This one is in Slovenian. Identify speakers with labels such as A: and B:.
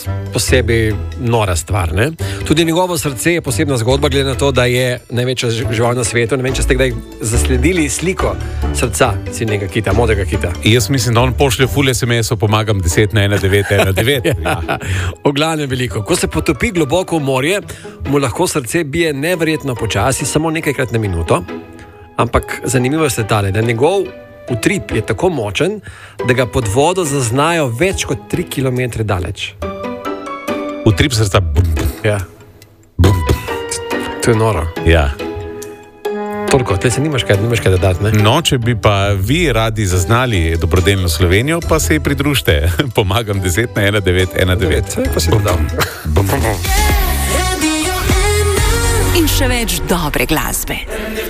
A: res posebej nora stvar. Ne? Tudi njegovo srce je posebna zgodba, glede na to, da je največja žival na svetu. Ne vem, če ste kdaj zasledili sliko srca ciljnega kita, modrega kita.
B: Jaz mislim, da on pošlje ful SMS-ov, pomagam 10 na 1919.
A: Ja, oglavnem veliko. Ko se potopi globoko v morje, mu lahko srce bije neverjetno počasi, samo nekajkrat na minuto. Ampak zanimivo je tale, da njegov utrip je tako močen, da ga pod vodo zaznajo več kot 3 km daleč.
B: Utrip srca.
A: Ja. To je noro.
B: Ja.
A: Toliko, tle se nimaš kaj dodati, ne?
B: No, če bi pa vi radi zaznali dobrodelno Slovenijo, pa se ji pridružite. Pomagam 10 na 1919.
A: Sve pa si dodal.
C: In še več dobre glasbe.